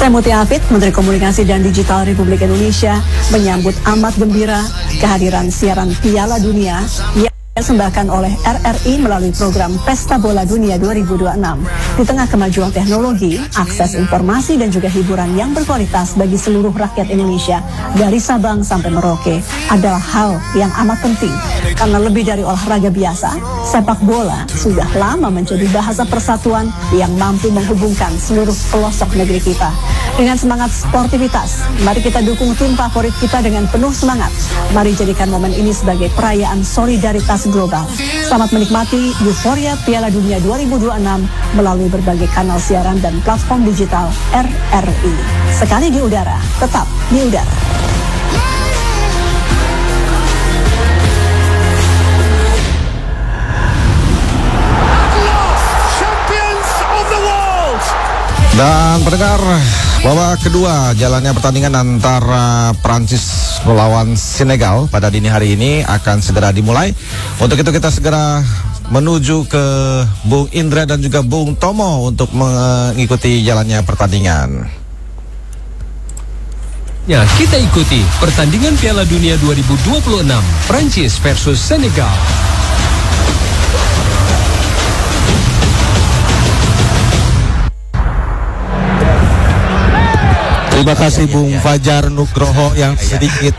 Saya Mutia Hafid, Menteri Komunikasi dan Digital Republik Indonesia, menyambut amat gembira kehadiran siaran Piala Dunia yang disembahkan oleh RRI melalui program Pesta Bola Dunia 2026. Di tengah kemajuan teknologi, akses informasi dan juga hiburan yang berkualitas bagi seluruh rakyat Indonesia dari Sabang sampai Merauke adalah hal yang amat penting. Karena lebih dari olahraga biasa, sepak bola sudah lama menjadi bahasa persatuan yang mampu menghubungkan seluruh pelosok negeri kita. Dengan semangat sportivitas, mari kita dukung tim favorit kita dengan penuh semangat. Mari jadikan momen ini sebagai perayaan solidaritas global. Selamat menikmati euforia Piala Dunia 2026 melalui berbagai kanal siaran dan platform digital RRI. Sekali di udara, tetap di udara. Dan pendengar, babak kedua jalannya pertandingan antara Prancis melawan Senegal pada dini hari ini akan segera dimulai. Untuk itu kita segera menuju ke Bung Indra dan juga Bung Tomo untuk mengikuti jalannya pertandingan. Ya, kita ikuti pertandingan Piala Dunia 2026 Prancis versus Senegal. Terima kasih Bung Fajar Nugroho yang sedikit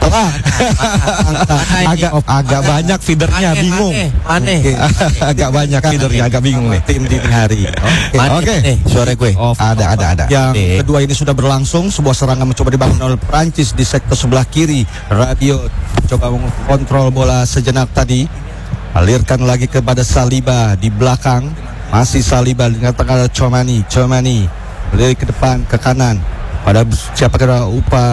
agak banyak feedernya, bingung. Agak banyak feedernya, agak bingung nih tim dini hari. Oke. Suara gue. Ada. Yang kedua ini sudah berlangsung, sebuah serangan mencoba dibangun oleh Prancis di sektor sebelah kiri. Radio coba mengontrol bola sejenak tadi. Alirkan lagi kepada Saliba di belakang. Masih Saliba dengan tengah Chouamani dari ke depan ke kanan. Pada siapa kira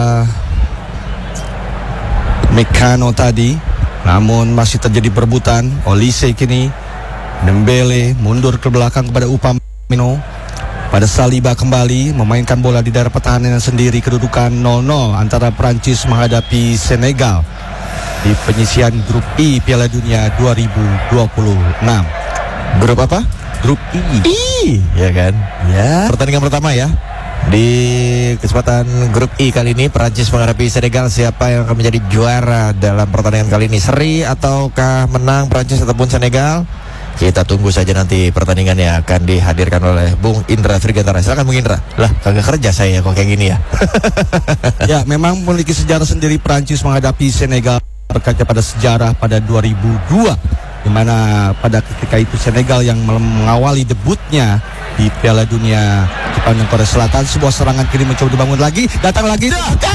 Upamecano tadi, namun masih terjadi perebutan. Olise kini, Dembele mundur ke belakang kepada Upamecano. Pada Saliba kembali memainkan bola di daerah pertahanan sendiri. Kedudukan 0-0 antara Prancis menghadapi Senegal di penyisian grup I Piala Dunia 2026. Grup apa? Grup I, ya kan? Ya. Pertandingan pertama ya. Di kesempatan grup I kali ini Prancis menghadapi Senegal. Siapa yang akan menjadi juara dalam pertandingan kali ini? Seri ataukah menang Prancis ataupun Senegal? Kita tunggu saja nanti pertandingannya akan dihadirkan oleh Bung Indra Trigantara. Silakan Bung Indra. Lah, kagak kerja saya kok kayak gini ya. Ya, memang memiliki sejarah sendiri Prancis menghadapi Senegal. Berkaca pada sejarah pada 2002, di mana pada ketika itu Senegal yang mengawali debutnya di Piala Dunia Jepang dan Korea Selatan. Sebuah serangan kiri mencoba dibangun lagi, datang lagi,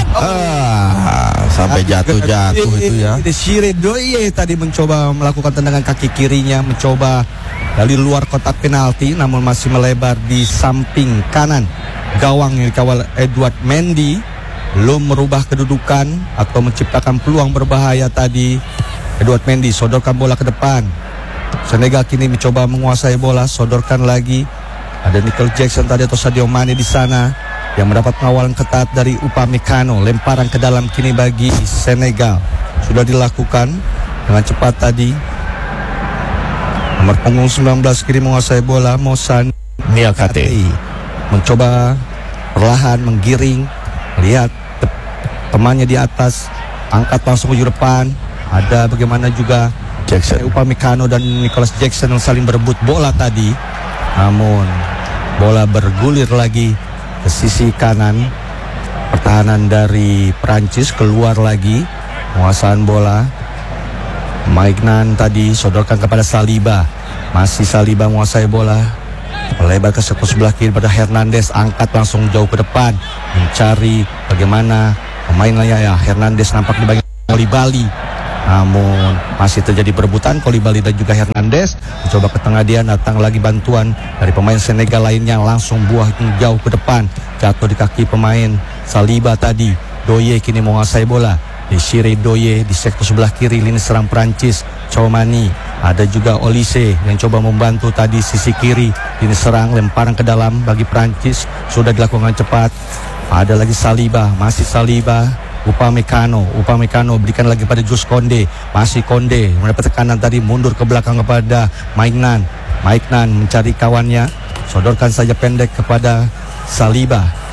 sampai jatuh itu ya. Desire Doué tadi mencoba melakukan tendangan kaki kirinya, mencoba dari luar kotak penalti, namun masih melebar di samping kanan gawang yang dikawal Edouard Mendy. Belum merubah kedudukan atau menciptakan peluang berbahaya tadi. Edouard Mendy sodorkan bola ke depan. Senegal kini mencoba menguasai bola, sodorkan lagi. Ada Michael Jackson tadi atau Sadio Mane di sana yang mendapat pengawalan ketat dari Upamecano. Lemparan ke dalam kini bagi Senegal. Sudah dilakukan dengan cepat tadi. Nomor punggung 19 kiri menguasai bola, Moussa Niakhaté mencoba perlahan menggiring. Lihat temannya di atas, angkat langsung ke depan. Ada bagaimana juga Jackson, Upamecano dan Nicholas Jackson yang saling berebut bola tadi. Namun bola bergulir lagi ke sisi kanan. Pertahanan dari Prancis keluar lagi. Penguasaan bola. Maignan tadi sodorkan kepada Saliba. Masih Saliba menguasai bola. Melebar ke sektor sebelah kiri pada Hernandez. Angkat langsung jauh ke depan. Mencari bagaimana pemain lainnya. Hernandez nampak di bagian Koulibaly. Namun masih terjadi perebutan. Koulibaly dan juga Hernandez mencoba ke tengah, dia datang lagi bantuan dari pemain Senegal lainnya, langsung buah jauh ke depan, jatuh di kaki pemain Saliba tadi. Doué kini menguasai bola. Desire Doué di sektor sebelah kiri lini serang Prancis. Chouamani, ada juga Olise yang coba membantu tadi sisi kiri lini serang. Lemparan ke dalam bagi Prancis sudah dilakukan cepat. Ada lagi Saliba, masih Saliba. Upamecano berikan lagi pada Jules Koundé. Masih Koundé mendapat tekanan tadi, mundur ke belakang kepada Maignan mencari kawannya, sodorkan saja pendek kepada Saliba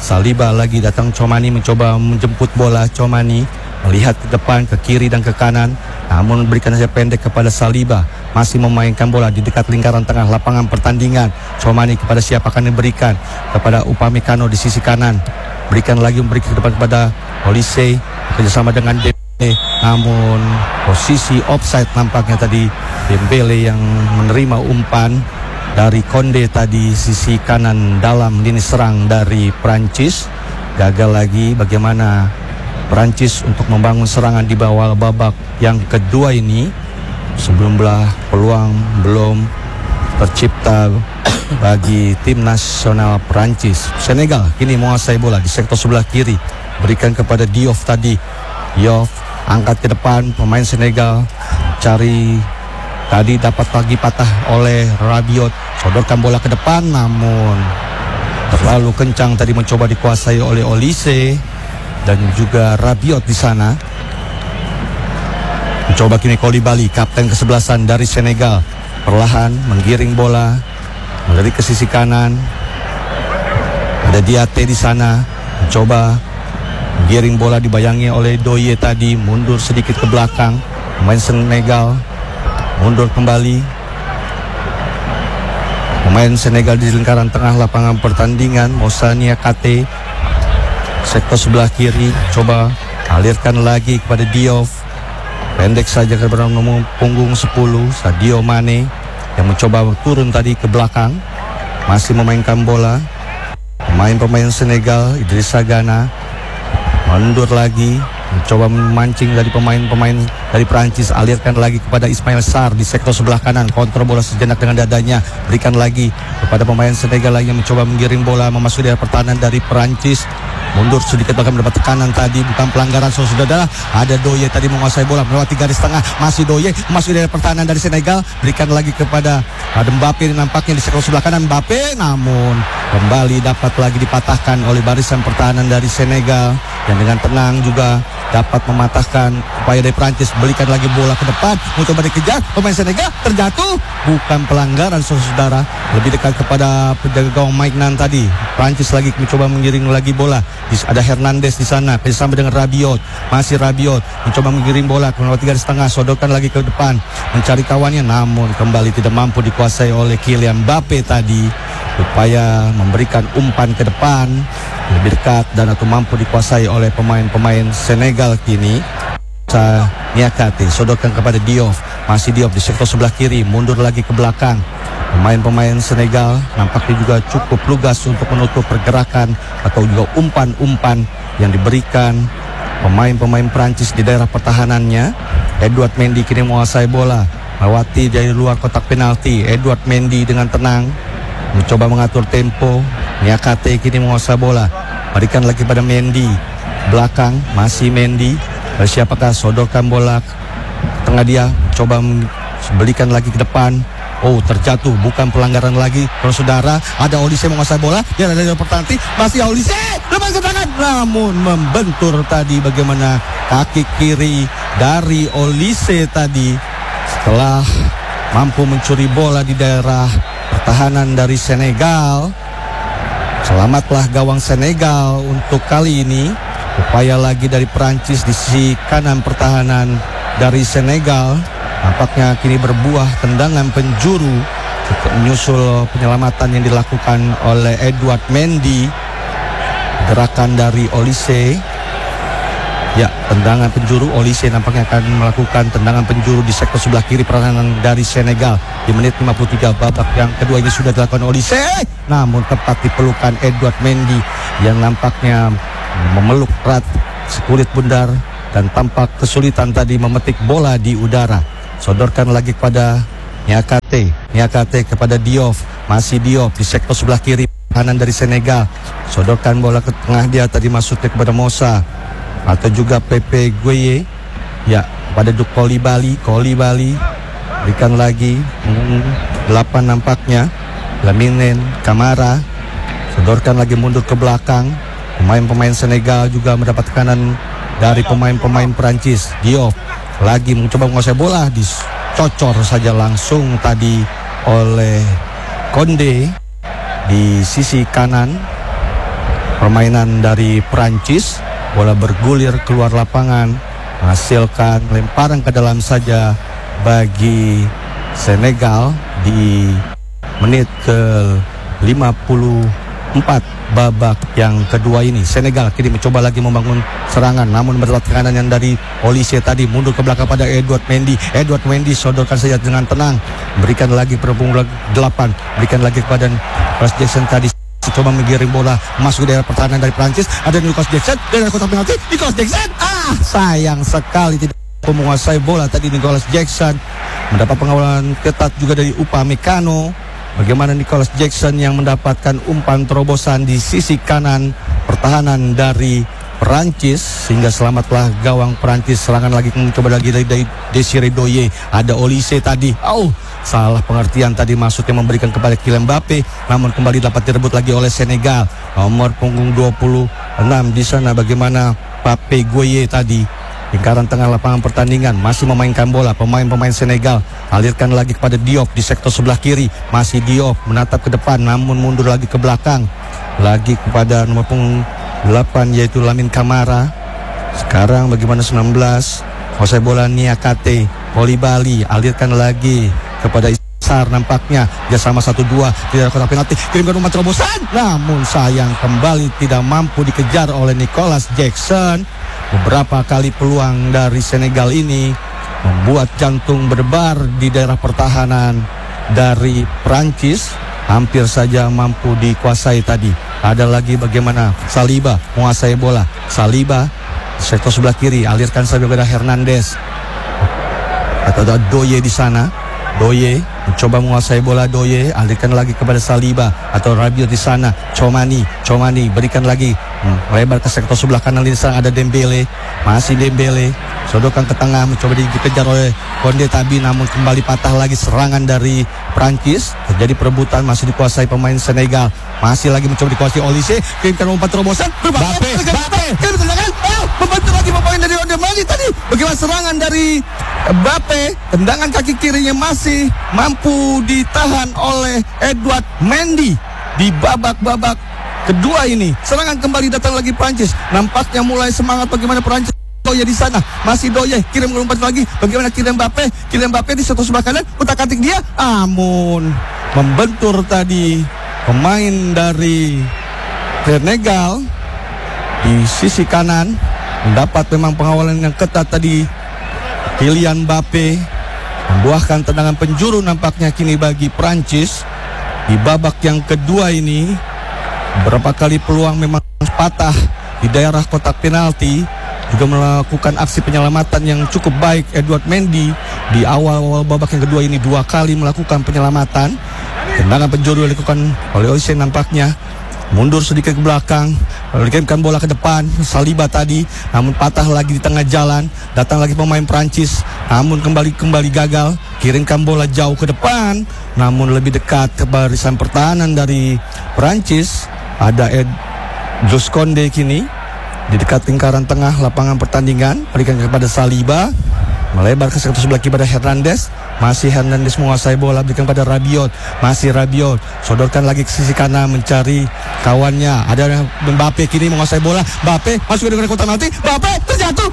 Saliba lagi datang, Chouamani mencoba menjemput bola. Chouamani melihat ke depan, ke kiri dan ke kanan, namun berikan saja pendek kepada Saliba. Masih memainkan bola di dekat lingkaran tengah lapangan pertandingan. Chouamani kepada siapa akan diberikan? Kepada Upamecano di sisi kanan. Berikan lagi, memberikan ke depan kepada Olise kerjasama dengan Dembele. Namun posisi offside nampaknya tadi. Dembele yang menerima umpan dari Konde tadi, sisi kanan dalam lini serang dari Prancis. Gagal lagi bagaimana Prancis untuk membangun serangan di bawah babak yang kedua ini. Sebelumnya peluang belum tercipta bagi tim nasional Prancis. Senegal kini menguasai bola di sektor sebelah kiri. Berikan kepada Diouf tadi. Diouf angkat ke depan, pemain Senegal cari. Tadi dapat lagi patah oleh Rabiot. Sodorkan bola ke depan, namun terlalu kencang tadi, mencoba dikuasai oleh Olise dan juga Rabiot di sana. Mencoba kini Koulibaly, kapten kesebelasan dari Senegal, perlahan menggiring bola dari ke sisi kanan. Ada Diaté di sana, mencoba menggiring bola, dibayangi oleh Doye tadi, mundur sedikit ke belakang. Pemain Senegal mundur kembali. Pemain Senegal di lingkaran tengah lapangan pertandingan. Moussa Niakhaté sektor sebelah kiri, coba alirkan lagi kepada Diouf. Pendek saja kepada nomor punggung 10 Sadio Mane yang mencoba turun tadi ke belakang. Masih memainkan bola pemain-pemain Senegal. Idrissa Gana mundur lagi, mencoba memancing dari pemain-pemain dari Prancis. Alirkan lagi kepada Ismail Sarr di sektor sebelah kanan. Kontrol bola sejenak dengan dadanya. Berikan lagi kepada pemain Senegal lagi yang mencoba menggiring bola memasuki daerah pertahanan dari Prancis. Mundur sedikit bahkan mendapat tekanan tadi. Bukan pelanggaran, saudara. Ada Doye tadi menguasai bola melewati garis tengah. Masih Doye masuk daerah pertahanan dari Senegal. Berikan lagi kepada Mbappe nampaknya di sektor sebelah kanan. Mbappe namun kembali dapat lagi dipatahkan oleh barisan pertahanan dari Senegal, yang dengan tenang juga dapat mematahkan upaya dari Prancis. Berikan lagi bola ke depan, mencoba dikejar pemain Senegal, terjatuh. Bukan pelanggaran, saudara. Lebih dekat kepada penjaga gawang Maignan tadi. Prancis lagi mencoba menggiring lagi bola. Ada Hernandez di sana bersama dengan Rabiot. Masih Rabiot mencoba menggiring bola melewati garis tengah, sodorkan lagi ke depan, mencari kawannya, namun kembali tidak mampu dikuasai oleh Kylian Mbappe tadi. Upaya memberikan umpan ke depan lebih dekat dan atau mampu dikuasai oleh pemain-pemain Senegal kini. Niakhaté sodorkan kepada Diouf. Masih Diouf di sektor sebelah kiri, mundur lagi ke belakang. Pemain-pemain Senegal nampaknya juga cukup lugas untuk menutup pergerakan atau juga umpan-umpan yang diberikan pemain-pemain Prancis di daerah pertahanannya. Edouard Mendy kini menguasai bola melewati dari luar kotak penalti. Edouard Mendy dengan tenang mencoba mengatur tempo. Niakhaté kini menguasai bola, berikan lagi pada Mendy. Belakang masih Mendy. Siapakah sodorkan bola tengah, dia coba berikan lagi ke depan. Oh, terjatuh, bukan pelanggaran lagi. Kalau saudara, ada Olise menguasai bola, dia ada dari pertahanan, masih Olise lepas ke tangan, namun membentur tadi. Bagaimana kaki kiri dari Olise tadi setelah mampu mencuri bola di daerah pertahanan dari Senegal. Selamatlah gawang Senegal untuk kali ini. Upaya lagi dari Prancis di sisi kanan pertahanan dari Senegal. Nampaknya kini berbuah tendangan penjuru menyusul penyelamatan yang dilakukan oleh Edouard Mendy. Gerakan dari Olise. Ya, tendangan penjuru. Olise nampaknya akan melakukan tendangan penjuru di sektor sebelah kiri pertahanan dari Senegal. Di menit 53 babak yang kedua ini sudah dilakukan Olise. Namun tepat dipelukan Edouard Mendy yang nampaknya memeluk erat sekulit bundar dan tampak kesulitan tadi memetik bola di udara. Sodorkan lagi kepada Niakhaté. Niakhaté kepada Diouf. Masih Diouf di sektor sebelah kiri kanan dari Senegal. Sodorkan bola ke tengah, dia tadi masuknya kepada Moussa atau juga Pepe Gueye. Ya, pada Koulibaly. Koulibaly berikan lagi 8 nampaknya. Lamine Camara sodorkan lagi mundur ke belakang. Pemain-pemain Senegal juga mendapat tekanan dari pemain-pemain Prancis. Diouf lagi mencoba menguasai bola, dicocor saja langsung tadi oleh Konde di sisi kanan. permainan dari Prancis. Bola bergulir keluar lapangan, menghasilkan lemparan ke dalam saja bagi Senegal di menit ke 54 babak yang kedua ini. Senegal kini mencoba lagi membangun serangan, namun mendapat tekanan yang dari Olise tadi, mundur ke belakang pada Edouard Mendy. Edouard Mendy sodorkan saja dengan tenang, berikan lagi perpunggung 8, berikan lagi kepada Nicolas Jackson tadi, coba menggiring bola masuk ke daerah pertahanan dari Prancis. Ada Nicolas Jackson dari kotak penalti. Nicolas Jackson, sayang sekali tidak menguasai bola tadi. Nicolas Jackson mendapat pengawalan ketat juga dari Upamecano. Bagaimana Nicolas Jackson yang mendapatkan umpan terobosan di sisi kanan pertahanan dari Perancis, sehingga selamatlah gawang Perancis. Serangan lagi mencoba lagi dari Desiré Doué. Ada Olise tadi, salah pengertian tadi, maksudnya memberikan kepada Kylian Mbappe, namun kembali dapat direbut lagi oleh Senegal. Nomor punggung 26 di sana. Bagaimana Pape Gueye tadi, lingkaran tengah lapangan pertandingan, masih memainkan bola. Pemain-pemain Senegal alirkan lagi kepada Diop di sektor sebelah kiri. Masih Diop menatap ke depan, namun mundur lagi ke belakang. Lagi kepada nomor punggung 8 yaitu Lamine Camara. Sekarang bagaimana 19, kuasai bola Niakate. Koulibaly alirkan lagi kepada Isar, nampaknya dia sama 1-2 di daerah kotak penalti, kirimkan umpan terobosan, namun sayang kembali tidak mampu dikejar oleh Nicolas Jackson. Beberapa kali peluang dari Senegal ini membuat jantung berdebar di daerah pertahanan dari Prancis, hampir saja mampu dikuasai tadi. Ada lagi bagaimana Saliba menguasai bola. Saliba sektor sebelah kiri, alirkan saja kepada Hernandez. Atau ada Doué di sana. Doué mencoba menguasai bola. Doué alirkan lagi kepada Saliba atau Rabiot di sana. Chomani berikan lagi, lebar ke sektor sebelah kanan. Di sana ada Dembele, masih Dembele sodorkan ke tengah, mencoba dikejar oleh Konde Tabi, namun kembali patah lagi serangan dari Prancis. Terjadi perebutan, masih dikuasai pemain Senegal. Masih lagi mencoba dikuasai Olise, kirimkan umpan terobosan. Mbappe membantu lagi pemain dari Odemani tadi. Bagaimana serangan dari Mbappe, tendangan kaki kirinya masih mampu ditahan oleh Edouard Mendy di babak kedua ini. Serangan kembali datang lagi Prancis. Nampaknya mulai semangat bagaimana Prancis. Doué di sana, masih Doué, kirim umpan lagi. Bagaimana Kylian Mbappe di sektor sebelah kanan, utak-atik dia, namun membentur tadi pemain dari Senegal di sisi kanan. Mendapat memang pengawalan yang ketat tadi. Kylian Mbappe membuahkan tendangan penjuru nampaknya kini bagi Prancis di babak yang kedua ini. Beberapa kali peluang memang patah di daerah kotak penalti. Juga melakukan aksi penyelamatan yang cukup baik Edouard Mendy di awal babak yang kedua ini, 2 kali melakukan penyelamatan. Tendangan penjuru dilakukan oleh Olise, nampaknya mundur sedikit ke belakang, kirimkan bola ke depan. Saliba tadi, namun patah lagi di tengah jalan. Datang lagi pemain Prancis, namun kembali gagal. Kirimkan bola jauh ke depan, namun lebih dekat ke barisan pertahanan dari Prancis. Ada Jules Koundé kini di dekat lingkaran tengah lapangan pertandingan, berikan kepada Saliba, melebar ke sektor sebelah kiri pada Hernandez. Masih Hernandez menguasai bola, berikan pada Rabiot. Masih Rabiot, sodorkan lagi ke sisi kanan mencari kawannya. Ada Mbappe kini menguasai bola. Mbappe masuk ke kotak penalti. Mbappe terjatuh.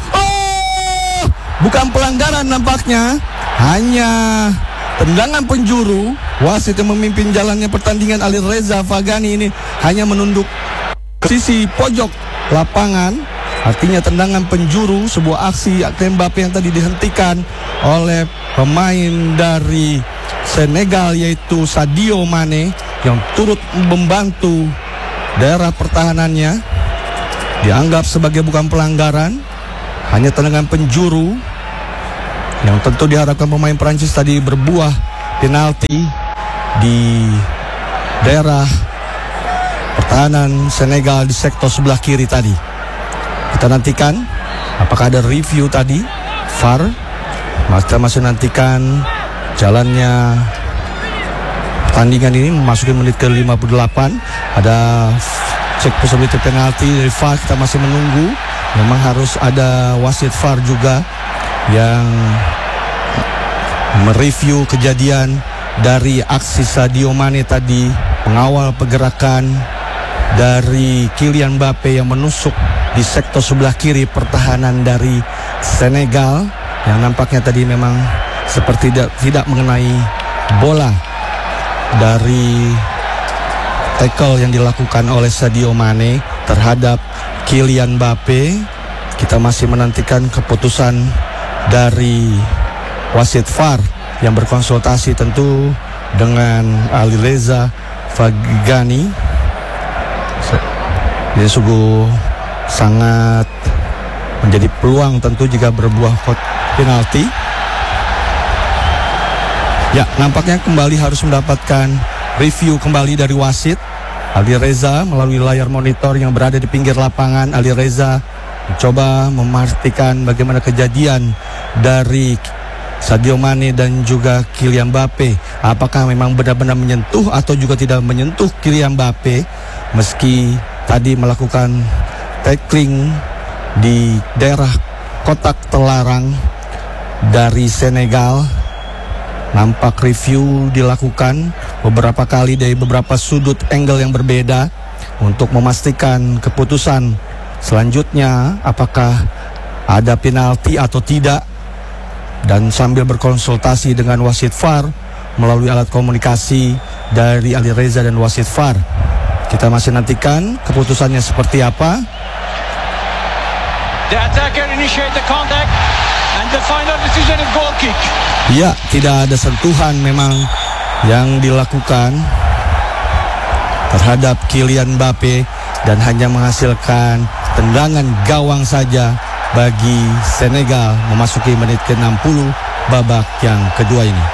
Bukan pelanggaran nampaknya, hanya tendangan penjuru. Wasit yang memimpin jalannya pertandingan, Ali Reza Fagani, ini hanya menunduk ke sisi pojok lapangan. Artinya tendangan penjuru, sebuah aksi Mbappe yang tadi dihentikan oleh pemain dari Senegal yaitu Sadio Mane yang turut membantu daerah pertahanannya. Dianggap sebagai bukan pelanggaran, hanya tendangan penjuru yang tentu diharapkan pemain Prancis tadi berbuah penalti di daerah pertahanan Senegal di sektor sebelah kiri tadi. Kita nantikan apakah ada review tadi VAR. Kita masih nantikan jalannya pertandingan ini memasuki menit ke-58. Ada cek possibility penalti dari VAR, kita masih menunggu. Memang harus ada wasit VAR juga yang mereview kejadian dari aksi Sadio Mane tadi, pengawal pergerakan dari Kylian Mbappe yang menusuk di sektor sebelah kiri pertahanan dari Senegal, yang nampaknya tadi memang seperti tidak mengenai bola dari tackle yang dilakukan oleh Sadio Mane terhadap Kylian Mbappe. Kita masih menantikan keputusan dari wasit VAR yang berkonsultasi tentu dengan Alireza Fagani. Jadi sungguh sangat menjadi peluang tentu jika berbuah penalti. Ya, nampaknya kembali harus mendapatkan review kembali dari wasit. Alireza melalui layar monitor yang berada di pinggir lapangan. Alireza mencoba memastikan bagaimana kejadian dari Sadio Mane dan juga Kylian Mbappe. Apakah memang benar-benar menyentuh atau juga tidak menyentuh Kylian Mbappe, meski tadi melakukan tackling di daerah kotak terlarang dari Senegal. Nampak review dilakukan beberapa kali dari beberapa sudut angle yang berbeda untuk memastikan keputusan selanjutnya apakah ada penalti atau tidak, dan sambil berkonsultasi dengan wasit VAR melalui alat komunikasi dari Alireza dan wasit VAR. Kita masih nantikan keputusannya seperti apa. The attacker initiate the contact and the final decision is goal kick. Ya, tidak ada sentuhan memang yang dilakukan terhadap Kylian Mbappe dan hanya menghasilkan tendangan gawang saja bagi Senegal memasuki menit ke-60 babak yang kedua ini.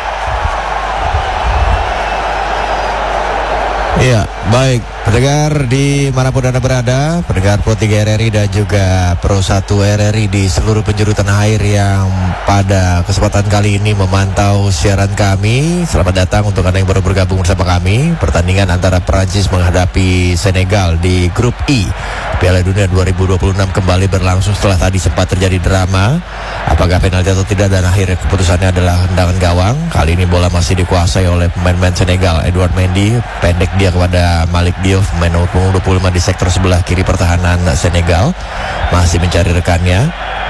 Iya, baik pendengar di manapun Anda berada, pendengar Pro 3 RRI dan juga Pro 1 RRI di seluruh penjuru tanah air yang pada kesempatan kali ini memantau siaran kami. Selamat datang untuk Anda yang baru bergabung bersama kami. Pertandingan antara Prancis menghadapi Senegal di grup I Piala Dunia 2026 kembali berlangsung setelah tadi sempat terjadi drama apakah penalti atau tidak, dan akhirnya keputusannya adalah tendangan gawang. Kali ini bola masih dikuasai oleh pemain-pemain Senegal. Edouard Mendy pendek dia kepada Malik Diouf, pemain umur 25 di sektor sebelah kiri pertahanan Senegal, masih mencari rekannya.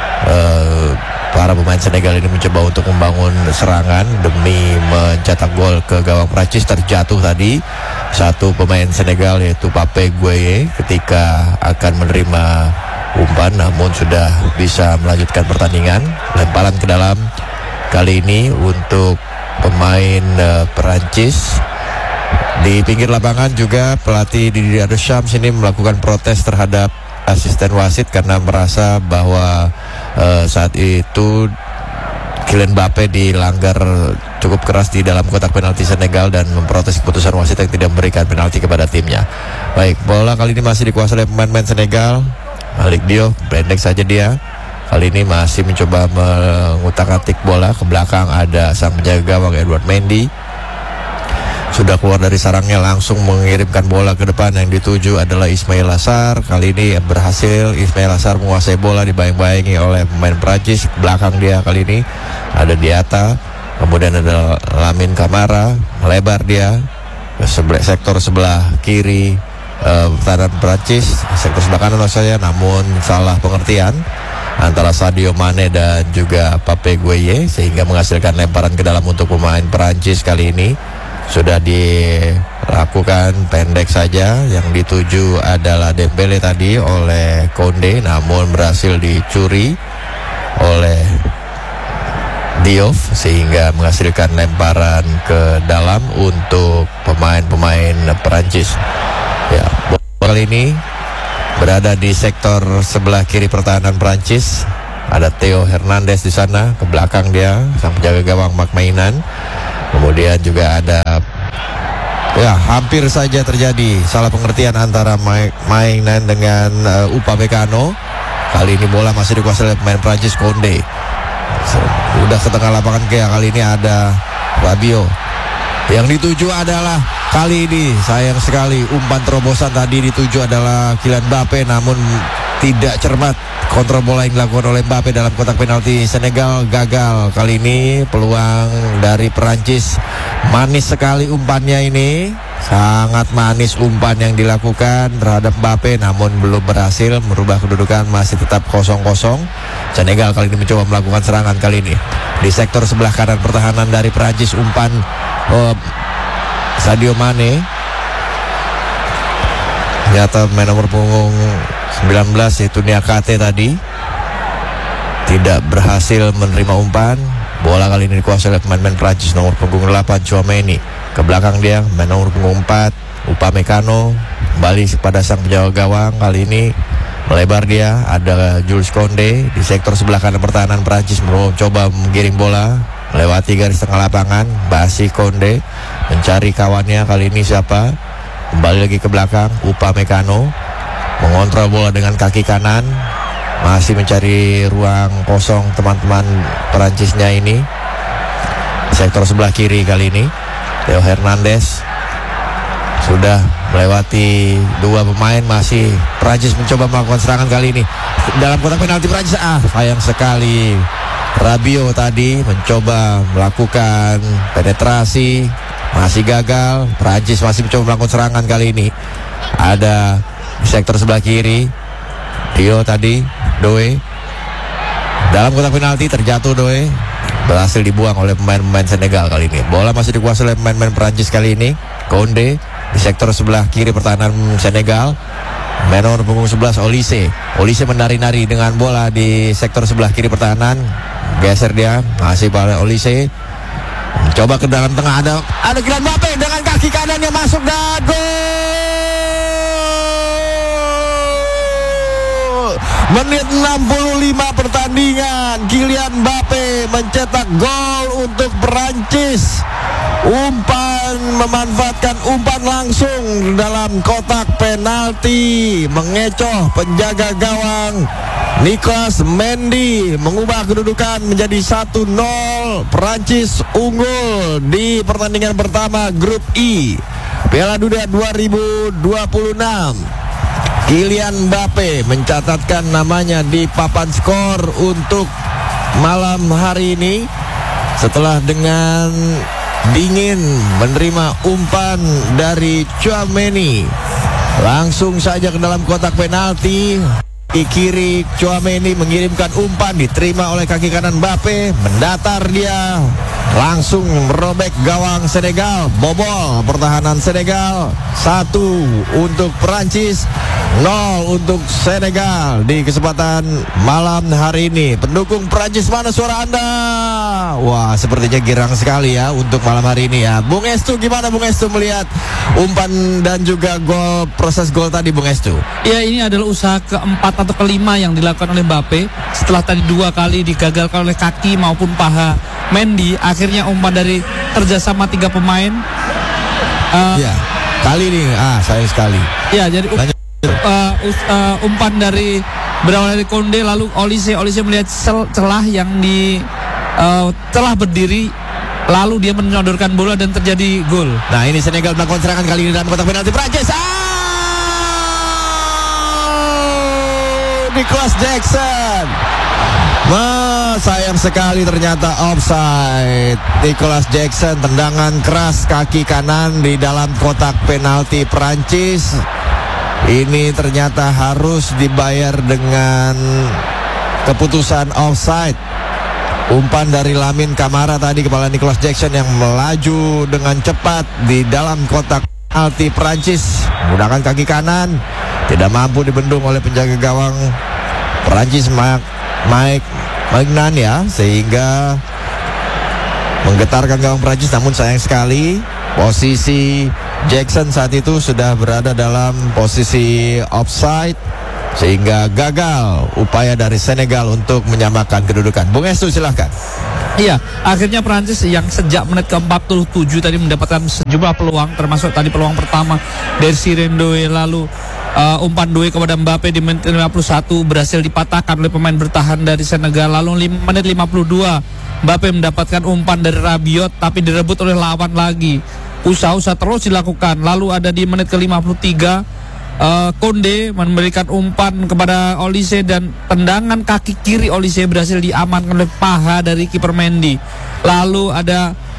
Para pemain Senegal ini mencoba untuk membangun serangan demi mencetak gol ke gawang Prancis. Terjatuh tadi satu pemain Senegal yaitu Pape Gueye ketika akan menerima umpan, namun sudah bisa melanjutkan pertandingan. Lemparan ke dalam kali ini untuk pemain Prancis. Di pinggir lapangan juga pelatih Didier Deschamps ini melakukan protes terhadap asisten wasit karena merasa bahwa saat itu Kylian Mbappe dilanggar cukup keras di dalam kotak penalti Senegal dan memprotes keputusan wasit yang tidak memberikan penalti kepada timnya. Baik, bola kali ini masih dikuasai oleh pemain-pemain Senegal. Malik Diouf pendek saja dia. Kali ini masih mencoba mengutak-atik bola ke belakang. Ada sang penjaga gawang Edouard Mendy. Sudah keluar dari sarangnya, langsung mengirimkan bola ke depan. Yang dituju adalah Ismail Assar. Kali ini berhasil Ismail Assar menguasai bola, dibayang-bayangi oleh pemain Prancis. Belakang dia kali ini ada Diatta, kemudian ada Lamine Camara, melebar dia ke sektor sebelah kiri pertahanan Prancis, sektor sebelah kanan maksudnya, namun salah pengertian antara Sadio Mane dan juga Pape Gueye sehingga menghasilkan lemparan ke dalam untuk pemain Prancis. Kali ini sudah dilakukan pendek saja, yang dituju adalah Dembele tadi oleh Konde, namun berhasil dicuri oleh Diouf sehingga menghasilkan lemparan ke dalam untuk pemain-pemain Perancis. Ya, bola kali ini berada di sektor sebelah kiri pertahanan Perancis. Ada Theo Hernandez di sana, ke belakang dia sang penjaga gawang Marc Maignan. Kemudian juga ada, ya hampir saja terjadi salah pengertian antara Maignan dengan Upamecano. Kali ini bola masih dikuasai oleh pemain Prancis, Konde. Udah ke tengah lapangan, kayak kali ini ada Rabiot. Yang dituju adalah kali ini sayang sekali umpan terobosan tadi dituju adalah Kylian Mbappe, namun tidak cermat. Kontrol bola yang dilakukan oleh Mbappe dalam kotak penalti Senegal gagal. Kali ini peluang dari Perancis, manis sekali umpannya ini. Sangat manis umpan yang dilakukan terhadap Mbappe, namun belum berhasil merubah kedudukan, masih tetap 0-0. Senegal kali ini mencoba melakukan serangan kali ini di sektor sebelah kanan pertahanan dari Prancis. Umpan Sadio Mane, ternyata main nomor punggung 19 yaitu Niakate tadi tidak berhasil menerima umpan. Bola kali ini dikuasai oleh pemain Prancis nomor punggung 8 Tchouaméni. Ke belakang dia main nomor punggung 4 Upamecano, kembali pada sang penjaga gawang. Kali ini melebar dia, ada Jules Koundé di sektor sebelah kanan pertahanan Prancis mencoba menggiring bola melewati garis tengah lapangan. Masih Koundé mencari kawannya, kali ini siapa? Kembali lagi ke belakang, Upamecano mengontrol bola dengan kaki kanan, masih mencari ruang kosong teman-teman Perancisnya ini. Sektor sebelah kiri kali ini Theo Hernandez sudah melewati dua pemain, masih Prancis mencoba melakukan serangan kali ini dalam kotak penalti Prancis. Sayang sekali, Rabiot tadi mencoba melakukan penetrasi, masih gagal. Prancis masih mencoba melakukan serangan kali ini. Ada di sektor sebelah kiri Rio tadi, Doe dalam kotak penalti terjatuh. Doe berhasil dibuang oleh pemain-pemain Senegal kali ini. Bola masih dikuasai oleh pemain-pemain Prancis kali ini. Koundé di sektor sebelah kiri pertahanan Senegal, main nomor punggung 11 Olise. Olise menari-nari dengan bola di sektor sebelah kiri pertahanan. Geser dia, masih pada Olise. Coba ke dalam tengah, ada Kylian Mbappe dengan kaki kanan yang masuk dan gol. Menit 65 pertandingan, Kylian Mbappe mencetak gol untuk Perancis. Memanfaatkan umpan langsung dalam kotak penalti, mengecoh penjaga gawang Nicolas Mendy, mengubah kedudukan menjadi 1-0. Perancis unggul di pertandingan pertama grup I Piala Dunia 2026. Kylian Mbappe mencatatkan namanya di papan skor untuk malam hari ini setelah dengan dingin menerima umpan dari Tchouaméni. Langsung saja ke dalam kotak penalti. Di kiri Tchouaméni mengirimkan umpan, diterima oleh kaki kanan Mbappe, mendatar dia, langsung merobek gawang Senegal. Bobol pertahanan Senegal. 1 untuk Perancis, 0 untuk Senegal di kesempatan malam hari ini. Pendukung Perancis, mana suara Anda? Wah, sepertinya girang sekali ya untuk malam hari ini ya. Bung Estu, gimana Bung Estu melihat umpan dan juga gol, proses gol tadi Bung Estu? Ya, ini adalah usaha keempat atau kelima yang dilakukan oleh Mbappe. Setelah tadi 2 kali digagalkan oleh kaki maupun paha Mendy, akhirnya umpan dari kerjasama 3 pemain. Ya, kali ini sayang sekali. Ya, jadi umpan dari berawal dari Koundé, lalu Olise melihat celah yang di celah berdiri, lalu dia menyodorkan bola dan terjadi gol. Nah, ini Senegal melakukan serangan kali ini dalam kotak penalti Prancis. Nicolas Jackson. Sayang sekali, ternyata offside. Nicolas Jackson, tendangan keras kaki kanan di dalam kotak penalti Prancis. Ini ternyata harus dibayar dengan keputusan offside. Umpan dari Lamine Camara tadi kepala Nicolas Jackson yang melaju dengan cepat di dalam kotak penalti Prancis menggunakan kaki kanan, tidak mampu dibendung oleh penjaga gawang Prancis Mike Magnan ya, sehingga menggetarkan gawang Prancis. Namun sayang sekali posisi Jackson saat itu sudah berada dalam posisi offside, sehingga gagal upaya dari Senegal untuk menyamakan kedudukan. Bung Estu, silahkan. Iya, akhirnya Prancis yang sejak menit ke-47 tadi mendapatkan sejumlah peluang, termasuk tadi peluang pertama dari Doe, lalu umpan Doe kepada Mbappe di menit 51 berhasil dipatahkan oleh pemain bertahan dari Senegal. Lalu menit 52 Mbappe mendapatkan umpan dari Rabiot tapi direbut oleh lawan lagi. Usaha terus dilakukan. Lalu ada di menit ke-53 Koundé memberikan umpan kepada Olise dan tendangan kaki kiri Olise berhasil diamankan oleh paha dari kiper Mendy. Lalu ada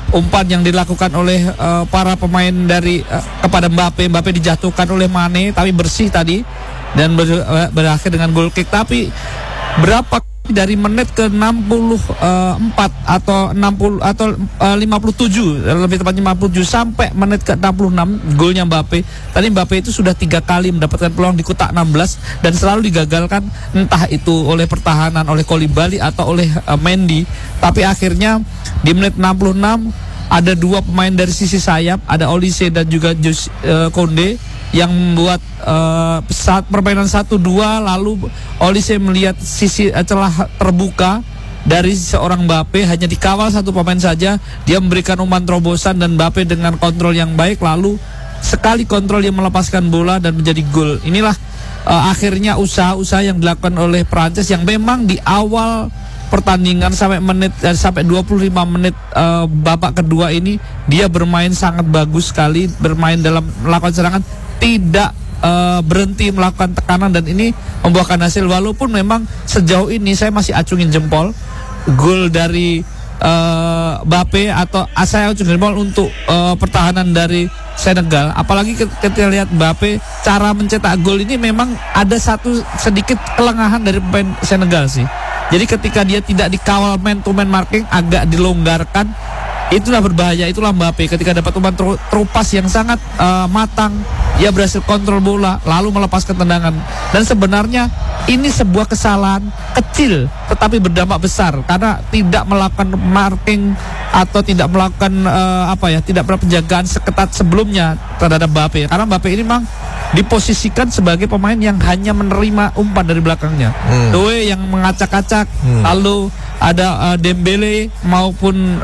umpan yang dilakukan oleh para pemain dari kepada Mbappe dijatuhkan oleh Mane tapi bersih tadi dan berakhir dengan goal kick. Tapi berapa dari menit ke 64 atau 60 atau 57 lebih tepatnya 57 sampai menit ke 66 golnya Mbappe. Tadi Mbappe itu sudah 3 kali mendapatkan peluang di kotak 16 dan selalu digagalkan, entah itu oleh pertahanan, oleh Koulibaly atau oleh Mendy. Tapi akhirnya di menit 66 ada 2 pemain dari sisi sayap, ada Olise dan juga Koundé yang membuat saat permainan 1-2 lalu Olise melihat sisi celah terbuka dari seorang Mbappe, hanya dikawal 1 pemain saja, dia memberikan umpan terobosan dan Mbappe dengan kontrol yang baik lalu sekali kontrol dia melepaskan bola dan menjadi gol. Inilah akhirnya usaha-usaha yang dilakukan oleh Prancis yang memang di awal pertandingan sampai 25 menit babak kedua ini dia bermain sangat bagus sekali, bermain dalam melakukan serangan, tidak berhenti melakukan tekanan dan ini membuahkan hasil. Walaupun memang sejauh ini saya masih acungin jempol gol dari Mbappe atau saya acungin jempol untuk pertahanan dari Senegal. Apalagi kita lihat Mbappe cara mencetak gol ini memang ada satu sedikit kelengahan dari pemain Senegal sih. Jadi ketika dia tidak dikawal man to man marking agak dilonggarkan, itulah berbahaya, itulah Mbappe. Ketika dapat umpan terupas yang sangat matang, dia berhasil kontrol bola lalu melepaskan tendangan. Dan sebenarnya ini sebuah kesalahan kecil tetapi berdampak besar karena tidak melakukan marking atau tidak melakukan tidak melakukan penjagaan seketat sebelumnya terhadap Mbappe. Karena Mbappe ini memang diposisikan sebagai pemain yang hanya menerima umpan dari belakangnya. Doué yang mengacak-acak, lalu ada Dembele maupun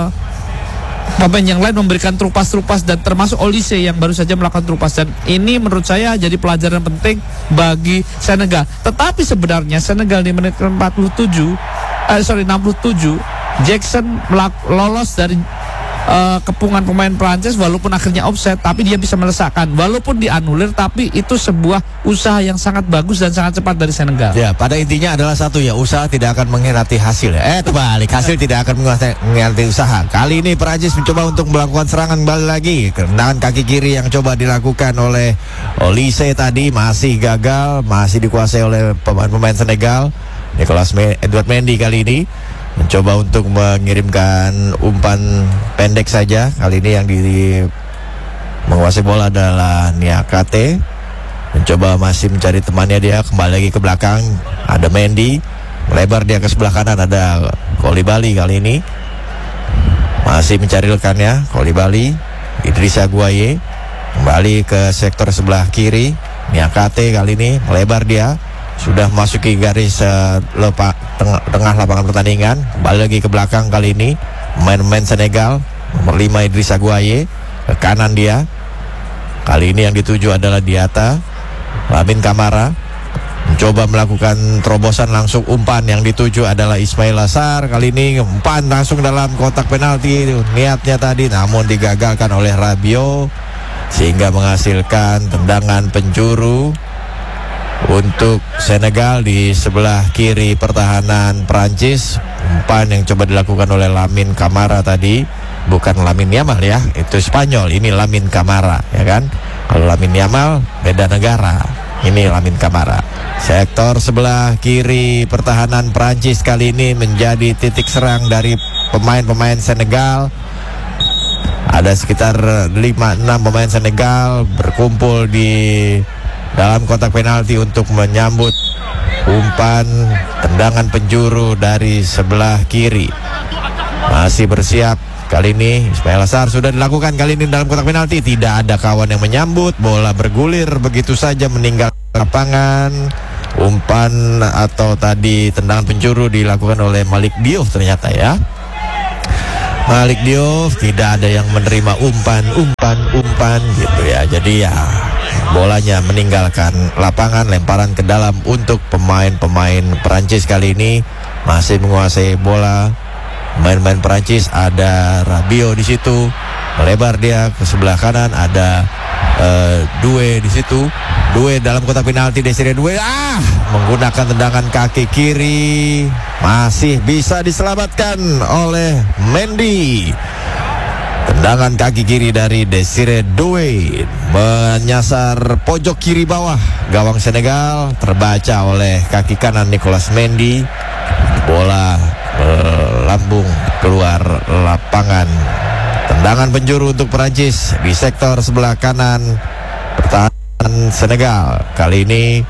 pemain yang lain memberikan terupas-terupas dan termasuk Olise yang baru saja melakukan terupas. Dan ini menurut saya jadi pelajaran penting bagi Senegal. Tetapi sebenarnya Senegal di menit 67 Jackson lolos dari kepungan pemain Prancis walaupun akhirnya offside, tapi dia bisa melesakkan walaupun dianulir, tapi itu sebuah usaha yang sangat bagus dan sangat cepat dari Senegal. Ya, pada intinya adalah satu ya, usaha tidak akan mengkhianati hasil. Terbalik, hasil tidak akan mengkhianati usaha. Kali ini Prancis mencoba untuk melakukan serangan kembali lagi. Tendangan kaki kiri yang coba dilakukan oleh Olise tadi masih gagal, masih dikuasai oleh pemain Senegal. Edouard Mendy kali ini mencoba untuk mengirimkan umpan pendek saja. Kali ini yang menguasai bola adalah Niakate. Mencoba masih mencari temannya, dia kembali lagi ke belakang. Ada Mendy, melebar dia ke sebelah kanan, ada Koulibaly kali ini. Masih mencari rekannya, Koulibaly. Idrissa Gueye kembali ke sektor sebelah kiri. Niakate kali ini melebar dia, sudah masuki garis tengah lapangan pertandingan. Kembali lagi ke belakang kali ini pemain Senegal, nomor 5 Idrissa Gueye. Ke kanan dia, kali ini yang dituju adalah Diatta. Lamine Camara mencoba melakukan terobosan langsung, umpan yang dituju adalah Ismail Assar. Kali ini umpan langsung dalam kotak penalti niatnya tadi, namun digagalkan oleh Rabiot sehingga menghasilkan tendangan penjuru untuk Senegal di sebelah kiri pertahanan Prancis. Umpan yang coba dilakukan oleh Lamine Camara tadi, bukan Lamine Yamal ya, itu Spanyol, ini Lamine Camara ya kan. Kalau Lamine Yamal beda negara, ini Lamine Camara. Sektor sebelah kiri pertahanan Prancis kali ini menjadi titik serang dari pemain-pemain Senegal. Ada sekitar 5-6 pemain Senegal berkumpul di dalam kotak penalti untuk menyambut umpan tendangan penjuru dari sebelah kiri. Masih bersiap kali ini Ismail Assar, sudah dilakukan kali ini dalam kotak penalti. Tidak ada kawan yang menyambut, bola bergulir begitu saja meninggal lapangan. Umpan atau tadi tendangan penjuru dilakukan oleh Malik Diouf ternyata ya. Malik Diouf, tidak ada yang menerima umpan gitu ya. Jadi ya bolanya meninggalkan lapangan, lemparan ke dalam untuk pemain-pemain Perancis kali ini masih menguasai bola. Pemain-pemain Perancis, ada Rabiot di situ, melebar dia ke sebelah kanan, ada Doué di situ. Doué dalam kotak penalti, Desiré Doué menggunakan tendangan kaki kiri, masih bisa diselamatkan oleh Mendy. Tendangan kaki kiri dari Desire Doué menyasar pojok kiri bawah gawang Senegal, terbaca oleh kaki kanan Nicolas Mendy. Bola lambung keluar lapangan. Tendangan penjuru untuk Perancis di sektor sebelah kanan pertahanan Senegal. Kali ini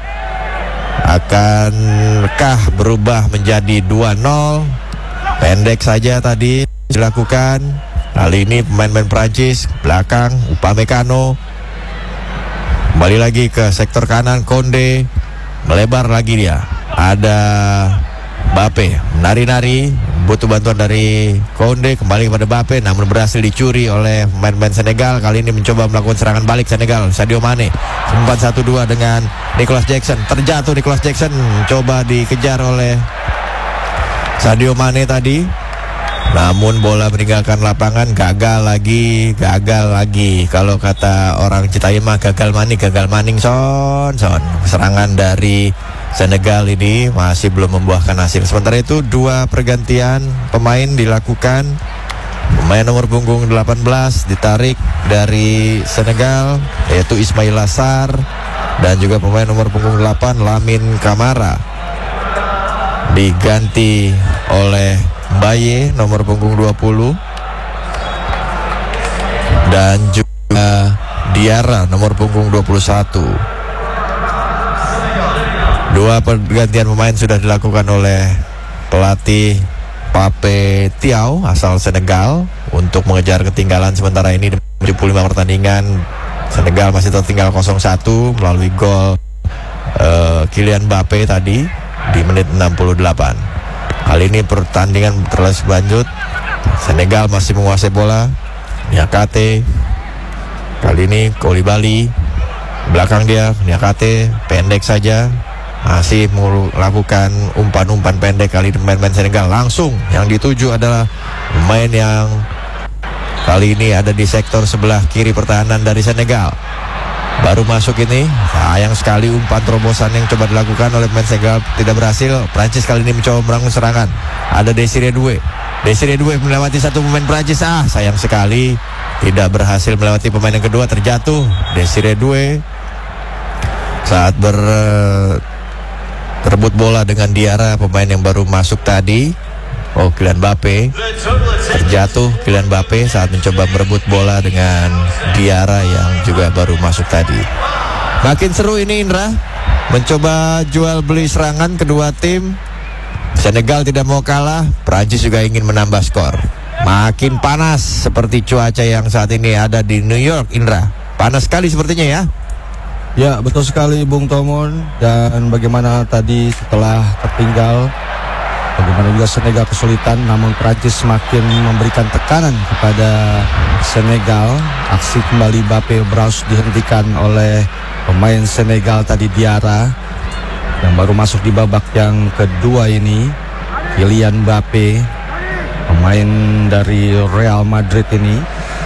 akankah berubah menjadi 2-0? Pendek saja tadi dilakukan. Kali ini pemain-pemain Prancis belakang Upamecano. Kembali lagi ke sektor kanan Konde. Melebar lagi dia. Ada Mbappe menari-nari, butuh bantuan dari Konde. Kembali kepada Mbappe, namun berhasil dicuri oleh pemain-pemain Senegal. Kali ini mencoba melakukan serangan balik Senegal. Sadio Mane 4-1-2 dengan Nicolas Jackson. Terjatuh Nicolas Jackson, coba dikejar oleh Sadio Mane tadi. Namun bola meninggalkan lapangan, gagal lagi. Kalau kata orang Citayam mah gagal maning son. Serangan dari Senegal ini masih belum membuahkan hasil. Sementara itu 2 pergantian pemain dilakukan. Pemain nomor punggung 18 ditarik dari Senegal, yaitu Ismail Assar, dan juga pemain nomor punggung 8 Lamine Camara diganti oleh Mbaye nomor punggung 20 dan juga Diarra nomor punggung 21. 2 pergantian pemain sudah dilakukan oleh pelatih Pape Thiaw asal Senegal untuk mengejar ketinggalan. Sementara ini 75 pertandingan Senegal masih tertinggal 0-1 melalui gol Kylian Mbappe tadi di menit 68. Kali ini pertandingan terus lanjut. Senegal masih menguasai bola. Niakate. Kali ini Koulibaly belakang dia. Niakate pendek saja, masih melakukan umpan-umpan pendek. Kali ini pemain-pemain Senegal langsung yang dituju adalah pemain yang kali ini ada di sektor sebelah kiri pertahanan dari Senegal. Baru masuk ini, sayang sekali umpan terobosan yang coba dilakukan oleh pemain Senegal tidak berhasil. Prancis kali ini mencoba merangsang serangan. Ada Desire Doué melewati satu pemain Prancis. Sayang sekali tidak berhasil melewati pemain yang kedua. Terjatuh Desire Doué saat berebut bola dengan Diarra, pemain yang baru masuk tadi. Kylian Mbappe terjatuh. Kylian Mbappe saat mencoba merebut bola dengan Diarra yang juga baru masuk tadi. Makin seru ini, Indra. Mencoba jual beli serangan kedua tim. Senegal tidak mau kalah, Prancis juga ingin menambah skor. Makin panas seperti cuaca yang saat ini ada di New York, Indra. Panas sekali sepertinya ya. Ya, betul sekali Bung Tomon. Dan bagaimana tadi setelah tertinggal, bagaimana juga Senegal kesulitan, namun Prancis semakin memberikan tekanan kepada Senegal. Aksi kembali Mbappe berhasil dihentikan oleh pemain Senegal tadi, Diarra, yang baru masuk di babak yang kedua ini. Kylian Mbappe, pemain dari Real Madrid ini,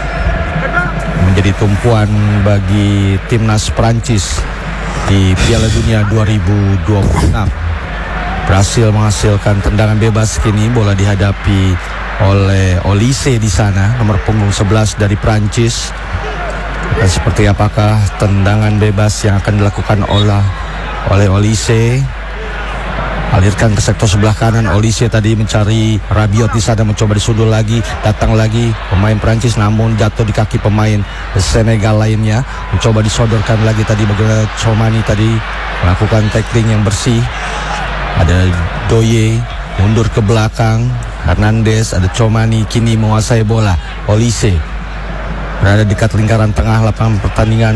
menjadi tumpuan bagi timnas Prancis di Piala Dunia 2026. Berhasil menghasilkan tendangan bebas. Kini bola dihadapi oleh Olise di sana, nomor punggung 11 dari Prancis. Dan seperti apakah tendangan bebas yang akan dilakukan oleh Olise? Alirkan ke sektor sebelah kanan. Olise tadi mencari Rabiot di sana, mencoba disundul lagi, datang lagi pemain Prancis, namun jatuh di kaki pemain Senegal lainnya. Mencoba disodorkan lagi tadi, bagaimana Tchouameni tadi melakukan tackling yang bersih. Ada Doué mundur ke belakang, Hernandez, ada Tchouameni kini menguasai bola. Olise berada di dekat lingkaran tengah lapangan pertandingan.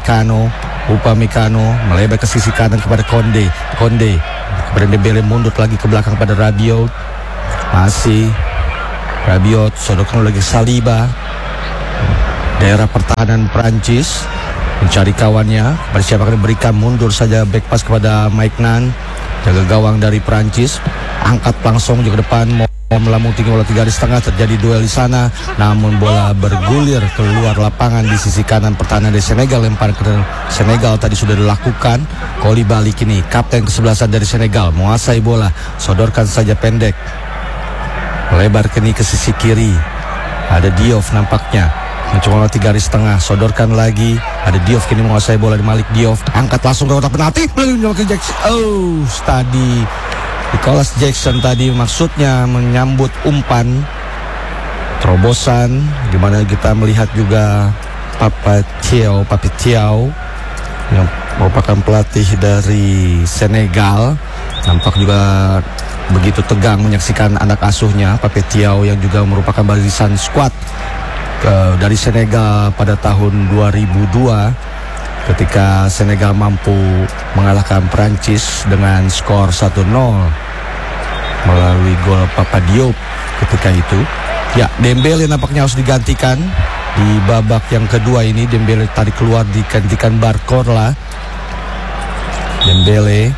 Upamecano melebar ke sisi kanan kepada Konde kepada Dembele, mundur lagi ke belakang pada Rabiot. Masih Rabiot, sodorkan lagi Saliba. Daerah pertahanan Prancis mencari kawannya, pada siapa akan diberikan, mundur saja back pass kepada Maignan. Jaga gawang dari Prancis, angkat langsung juga ke depan, mau melambung tinggi bola 3 garis tengah. Terjadi duel di sana, namun bola bergulir keluar lapangan di sisi kanan pertahanan dari Senegal. Lempar ke Senegal tadi sudah dilakukan. Koulibaly kini kapten kesebelasan dari Senegal menguasai bola, sodorkan saja pendek, melebar kini ke sisi kiri. Ada Diouf nampaknya mencoba melewati garis tengah, sodorkan lagi. Ada Diouf kini menguasai bola di Malik Diouf, angkat langsung ke kotak penalti melalui Jackson. Tadi Nicholas Jackson tadi maksudnya menyambut umpan terobosan, di mana kita melihat juga Papi Thiaw yang merupakan pelatih dari Senegal, nampak juga begitu tegang menyaksikan anak asuhnya Papi Thiaw yang juga merupakan barisan skuad dari Senegal pada tahun 2002 ketika Senegal mampu mengalahkan Prancis dengan skor 1-0 melalui gol Papa Diop ketika itu. Ya, Dembele nampaknya harus digantikan di babak yang kedua ini. Dembele tadi keluar digantikan Barcola. Dembele,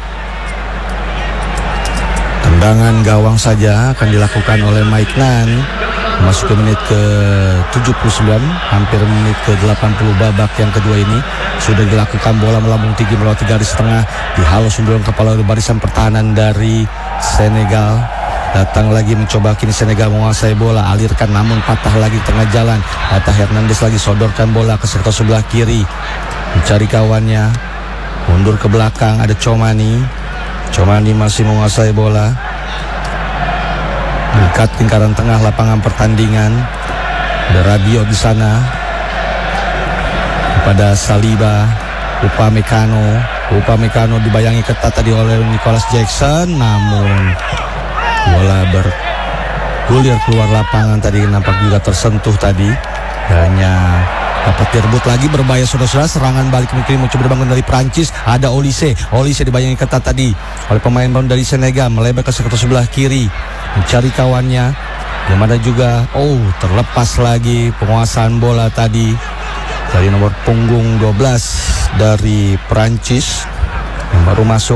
tendangan gawang saja akan dilakukan oleh Mike Nan. Masuk ke menit ke 79, hampir menit ke 80 babak yang kedua ini. Sudah dilakukan, bola melambung tinggi melewati garis tengah, dihalau sundulan kepala oleh barisan pertahanan dari Senegal. Datang lagi mencoba, kini Senegal menguasai bola, alirkan namun patah lagi di tengah jalan. Tata Hernandez lagi sodorkan bola ke sektor sebelah kiri, mencari kawannya, mundur ke belakang. Ada Chomani masih menguasai bola, dekat lingkaran tengah lapangan pertandingan. Ada Rabiot di sana kepada Saliba. Upamecano dibayangi ketat tadi oleh Nicholas Jackson, namun bola bergulir keluar lapangan tadi, nampak juga tersentuh tadi. Hanya dapat direbut lagi, berbahaya saudara-saudara. Serangan balik mungkin mencoba dibangun dari Prancis. Ada Olise dibayangi ketat tadi oleh pemain dari Senegal, melebar ke sektor sebelah kiri mencari kawannya. Yang mana juga terlepas lagi penguasaan bola tadi dari nomor punggung 12 dari Prancis yang baru masuk.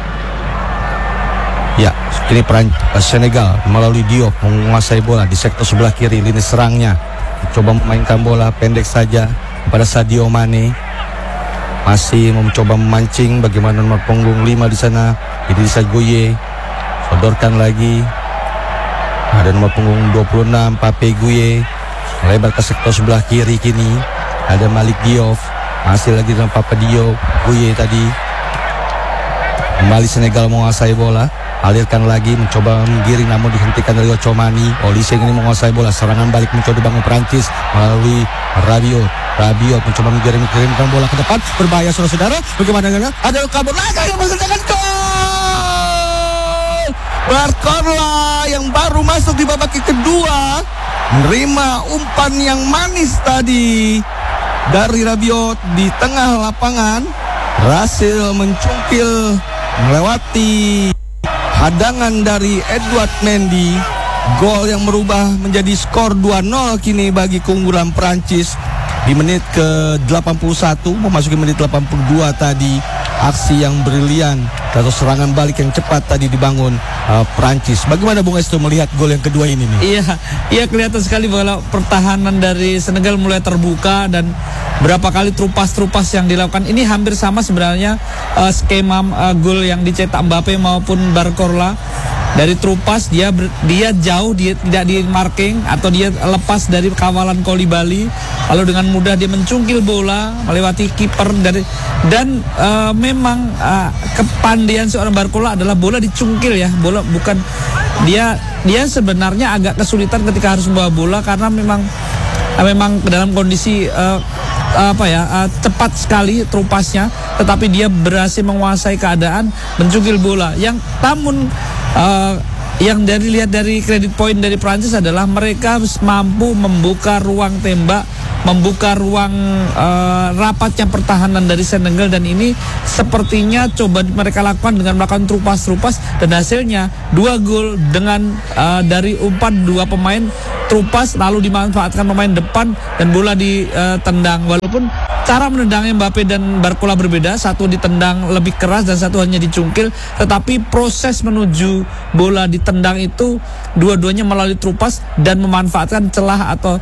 Ya, kini Senegal melalui Diop menguasai bola di sektor sebelah kiri lini serangnya. Coba memainkan bola pendek saja kepada Sadio Mane. Masih mencoba memancing, bagaimana nomor punggung 5 di sana, Idrissa Gueye. Sodorkan lagi. Ada nomor punggung 26 Pape Gueye, melebar ke sektor sebelah kiri kini. Ada Malik Diouf, masih lagi dengan Papa Diop. Gueye tadi. Kembali Senegal menguasai bola, alirkan lagi, mencoba menggiring namun dihentikan dari Chomani. Olise ini menguasai bola, serangan balik mencoba dibangun Prancis melalui Rabiot mencoba menggiringkan bola ke depan, berbahaya saudara-saudara. Bagaimana ada kabur lagi yang menghasilkan gol. Barcola yang baru masuk di babak kedua menerima umpan yang manis tadi dari Rabiot di tengah lapangan, berhasil mencungkil melewati hadangan dari Edouard Mendy. Gol yang merubah menjadi skor 2-0 kini bagi keunggulan Prancis di menit ke 81 memasuki menit 82 tadi. Aksi yang brilian atau serangan balik yang cepat tadi dibangun Prancis. Bagaimana Bung Esto melihat gol yang kedua ini nih? Iya kelihatan sekali bahwa pertahanan dari Senegal mulai terbuka dan berapa kali trupas yang dilakukan. Ini hampir sama sebenarnya skema gol yang dicetak Mbappe maupun Barcola. Dari trupas dia jauh, dia tidak di marking atau dia lepas dari kawalan Koulibaly, lalu dengan mudah dia mencungkil bola melewati kiper dan memang kepandaian seorang Barcola adalah bola dicungkil ya, bola bukan dia sebenarnya agak kesulitan ketika harus membawa bola karena memang dalam kondisi cepat sekali trupasnya, tetapi dia berhasil menguasai keadaan mencungkil bola. Yang dilihat dari kredit poin dari Prancis adalah mereka mampu membuka ruang tembak, membuka ruang rapatnya pertahanan dari Senegal, dan ini sepertinya coba mereka lakukan dengan melakukan trupas dan hasilnya 2 gol dengan dari umpan 2 pemain trupas lalu dimanfaatkan pemain depan dan bola ditendang. Walaupun cara menendangnya Mbappe dan Barcola berbeda, satu ditendang lebih keras dan satu hanya dicungkil, tetapi proses menuju bola ditendang itu dua-duanya melalui trupas dan memanfaatkan celah atau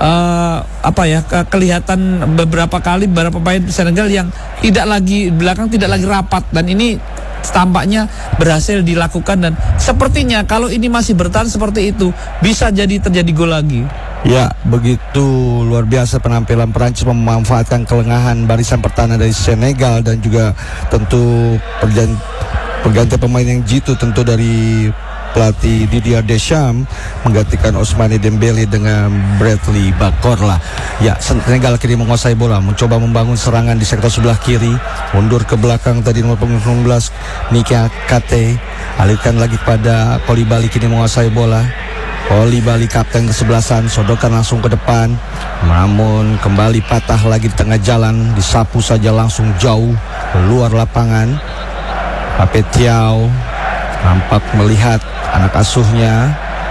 kelihatan beberapa kali beberapa pemain Senegal yang tidak lagi belakang, tidak lagi rapat, dan ini tampaknya berhasil dilakukan dan sepertinya kalau ini masih bertahan seperti itu bisa jadi terjadi gol lagi. Ya, begitu luar biasa penampilan Prancis memanfaatkan kelengahan barisan pertahanan dari Senegal dan juga tentu pergantian pemain yang jitu tentu dari pelatih Didier Deschamps menggantikan Ousmane Dembele dengan Bradley Barcola. Ya, Senegal kini menguasai bola, mencoba membangun serangan di sektor sebelah kiri, mundur ke belakang tadi nomor punggung 19 Nika Kate, alihkan lagi kepada Koulibaly, kini menguasai bola. Koulibaly kapten kesebelasan, sodorkan langsung ke depan, namun kembali patah lagi di tengah jalan, disapu saja langsung jauh keluar lapangan. Pape Thiaw nampak melihat anak asuhnya,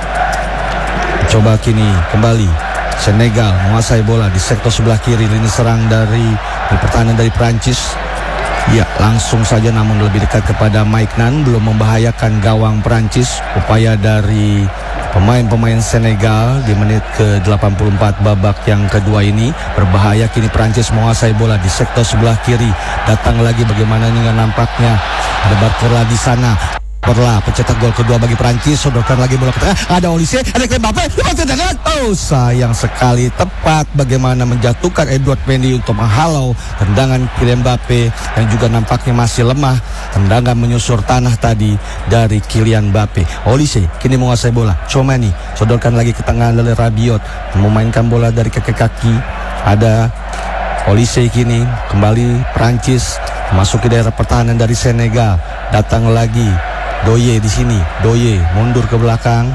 coba kini kembali Senegal menguasai bola di sektor sebelah kiri, lini serang dari pertahanan dari Prancis. Ya, langsung saja namun lebih dekat kepada Maignan, belum membahayakan gawang Prancis. Upaya dari pemain-pemain Senegal di menit ke-84 babak yang kedua ini berbahaya. Kini Prancis menguasai bola di sektor sebelah kiri. Datang lagi bagaimana dengan nampaknya ada Barcola di sana. Perla pencetak gol kedua bagi Prancis, sodorkan lagi bola ke tengah, ada Olise, ada Mbappe, tendangan, sayang sekali, tepat bagaimana menjatuhkan Edouard Mendy untuk menghalau tendangan Kylian Mbappe yang juga nampaknya masih lemah. Tendangan menyusur tanah tadi dari Kylian Mbappe. Olise kini menguasai bola, Tchouameni sodorkan lagi ke tengah oleh Rabiot, memainkan bola dari kaki-kaki, ada Olise. Kini kembali Prancis memasuki daerah pertahanan dari Senegal, datang lagi Doye di sini. Doye mundur ke belakang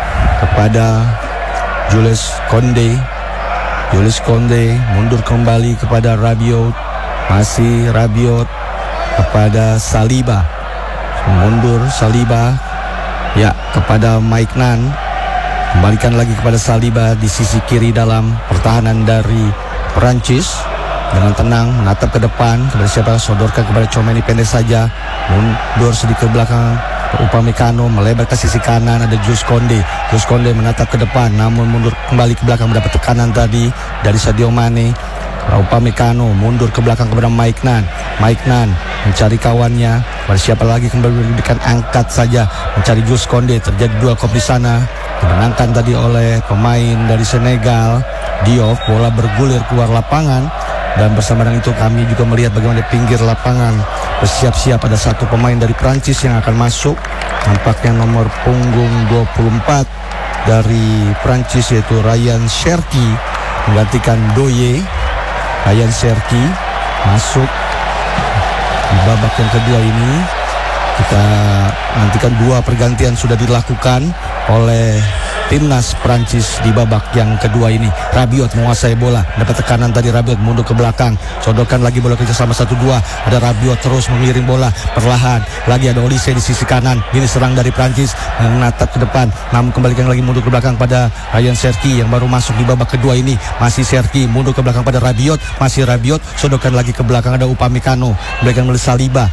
kepada Jules Koundé. Jules Koundé mundur kembali kepada Rabiot. Masih Rabiot kepada Saliba. Mundur Saliba. Ya, kepada Maignan. Kembalikan lagi kepada Saliba di sisi kiri dalam pertahanan dari Prancis. Dengan tenang menatap ke depan, kepada siapa, sodorkan kepada Tchouameni, pendek saja, mundur sedikit ke belakang. Upamecano melebar ke sisi kanan, ada Jules Koundé. Jules Koundé menatap ke depan, namun mundur kembali ke belakang, mendapat tekanan tadi dari Sadio Mane. Upamecano mundur ke belakang kepada Maignan. Maignan mencari kawannya, kepada siapa lagi, kembali memberikan angkat saja mencari Jules Koundé. Terjadi duel kop di sana, dimenangkan tadi oleh pemain dari Senegal, Diop. Bola bergulir keluar lapangan. Dan bersama dengan itu kami juga melihat bagaimana di pinggir lapangan bersiap-siap ada satu pemain dari Prancis yang akan masuk. Nampaknya nomor punggung 24 dari Prancis, yaitu Ryan Cherki, menggantikan Doye. Ryan Cherki masuk di babak yang kedua ini. Kita nantikan dua pergantian sudah dilakukan oleh timnas Prancis di babak yang kedua ini. Rabiot menguasai bola, dapat tekanan tadi, Rabiot mundur ke belakang, sodorkan lagi bola kerja sama 1-2. Ada Rabiot terus mengiring bola perlahan, lagi ada Olise di sisi kanan. Ini serang dari Prancis, menatap ke depan, namun kembalikan lagi mundur ke belakang pada Ryan Cherki yang baru masuk di babak kedua ini. Masih Cherki mundur ke belakang pada Rabiot, masih Rabiot, sodorkan lagi ke belakang, ada Upamecano, berikan oleh Saliba.